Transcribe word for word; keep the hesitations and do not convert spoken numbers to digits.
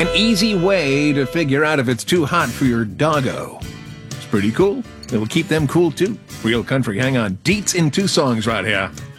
An easy way to figure out if it's too hot for your doggo. It's pretty cool. It'll keep them cool too. Real country, hang on. Deets in two songs right here.